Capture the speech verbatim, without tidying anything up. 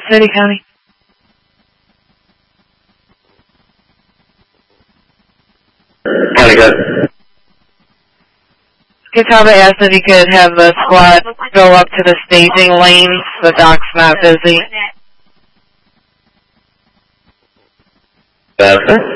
City County. County good. Catawba asked if he could have the squad go up to the staging lanes. The dock's not busy. Yes, sir.